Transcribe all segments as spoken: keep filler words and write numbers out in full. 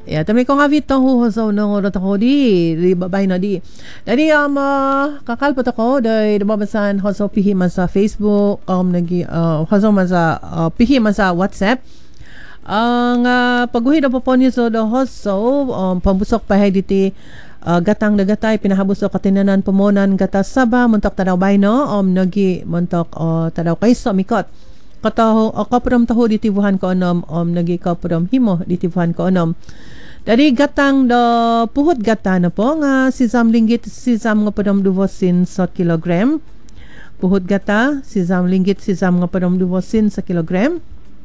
Ya, tapi kung avit to ho so no ro to di di babay na di. Dadi um uh, kakal po to ko dai dumabasan ho so pihi man sa Facebook um nagi uh, ho so man sa uh, pihi man sa WhatsApp. Ang uh, pagguhid po po niyo so do ho so um, pambusok pa diti uh, gatang dagatay pinahabusok katinanan pomonan gata saba muntok tadaw bay no um nagi muntok uh, tadaw kayso mikot. Kataho o kapram taho ditibuhan ko onom om nagi kapram himo ditibuhan ko onom. Dari gatang do puhut gata na po nga sisam linggit sisam nga padam duvosin sa kilogram. Puhut gata sisam linggit sisam nga padam duvosin sa kilogram.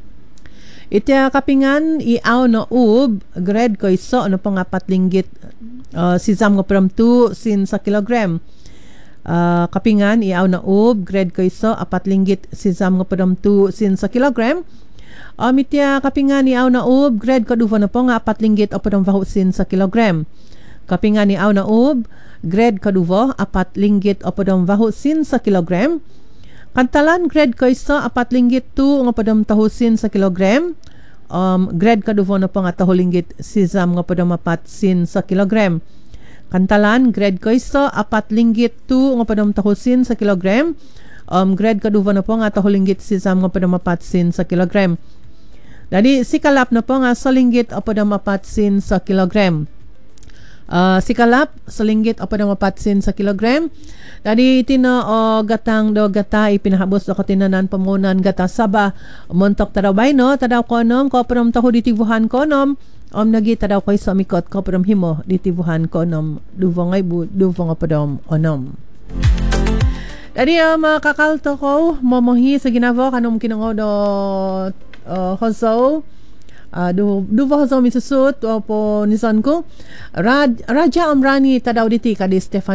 Iti kapingan iaw no ub grade ko iso ano pang apat linggit uh, sisam nga padam tu sin sa kilogram. Uh, kapingan iaw na ub grade ko iso apat linggit sisam nga padam tu sin sa kilogram. Um, itya kapingan iaw na ub grade ko duvo na po nga apat linggit o padam vahu sin sa kilogram. Kapingan iaw na ub grade ko duvo apat linggit o padam vahu sin sa kilogram. Kantalan grade ko iso apat linggit tu nga padam tahu sin sa kilogram. Um, grade ko duvo na po nga tahu linggit sisam nga padam apat sin sa kilogram. Kantalan, grade ko iso, apat linggit tu nga padam tahusin sa kilogram. Um, grade kaduva na po nga taho linggit sisam nga padam apatsin sa kilogram. Dadi, sikalap na po nga sa linggit o padam apatsin sa kilogram. Uh, sikalap, sa linggit o padam apatsin sa kilogram. Dadi, itina o gatang do gata, ipinahabos do katinanan pamunan gata saba. Montok tarabay no, tadaw ko nom, ko padam taho ditibuhan ko nom. Om nagi tadaw koy sa mikot ko padam himo ditibuhan ko nom duvangay bu duvang padam onom. Dadi um, uh, kakalto ko momohi sa ginavo kanum kinango do uh, hoso uh, du duvo hoso misusut opo nisan ko Rad, Raja Amrani tadaw diti kadi Stefan